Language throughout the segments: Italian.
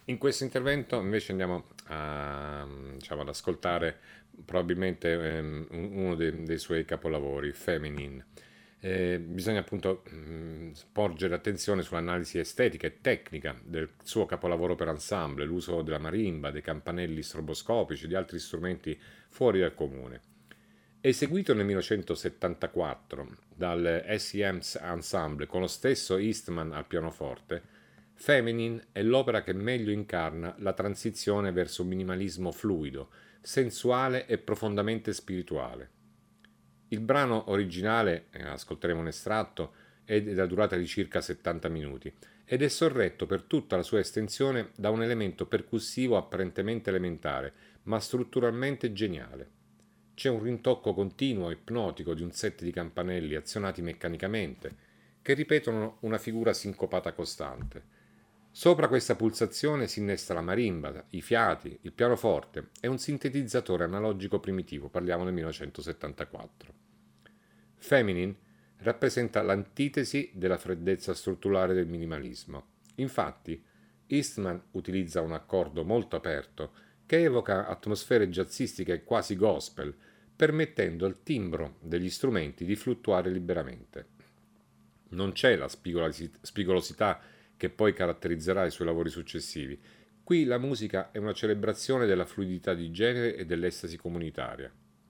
In questo intervento invece andiamo ad ascoltare probabilmente uno dei suoi capolavori, Feminine. Bisogna appunto porgere attenzione sull'analisi estetica e tecnica del suo capolavoro per ensemble, l'uso della marimba, dei campanelli stroboscopici e di altri strumenti fuori dal comune. Eseguito nel 1974 dal SEM Ensemble con lo stesso Eastman al pianoforte, Feminine è l'opera che meglio incarna la transizione verso un minimalismo fluido, sensuale e profondamente spirituale. Il brano originale, ascolteremo un estratto, è della durata di circa 70 minuti ed è sorretto per tutta la sua estensione da un elemento percussivo apparentemente elementare, ma strutturalmente geniale. C'è un rintocco continuo, ipnotico di un set di campanelli azionati meccanicamente, che ripetono una figura sincopata costante. Sopra questa pulsazione si innesta la marimba, i fiati, il pianoforte e un sintetizzatore analogico primitivo, parliamo del 1974. Feminine rappresenta l'antitesi della freddezza strutturale del minimalismo. Infatti, Eastman utilizza un accordo molto aperto che evoca atmosfere jazzistiche quasi gospel, permettendo al timbro degli strumenti di fluttuare liberamente. Non c'è la spigolosità che poi caratterizzerà i suoi lavori successivi. Qui la musica è una celebrazione della fluidità di genere e dell'estasi comunitaria.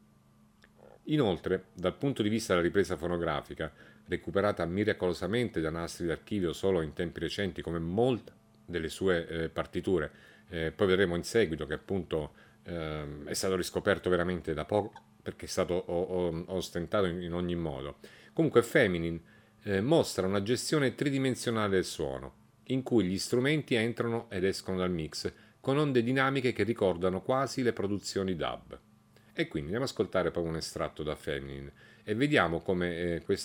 Inoltre, dal punto di vista della ripresa fonografica, recuperata miracolosamente da nastri d'archivio solo in tempi recenti come molte delle sue partiture, poi vedremo in seguito che appunto è stato riscoperto veramente da poco perché è stato ostentato in ogni modo. Comunque Feminine mostra una gestione tridimensionale del suono, in cui gli strumenti entrano ed escono dal mix con onde dinamiche che ricordano quasi le produzioni dub. E quindi andiamo ad ascoltare poi un estratto da Feminine e vediamo come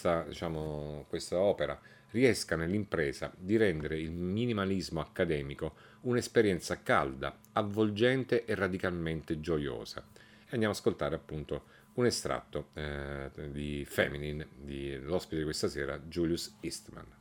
questa opera riesca nell'impresa di rendere il minimalismo accademico un'esperienza calda, avvolgente e radicalmente gioiosa. E andiamo ad ascoltare appunto un estratto di Feminine, di l'ospite di questa sera, Julius Eastman.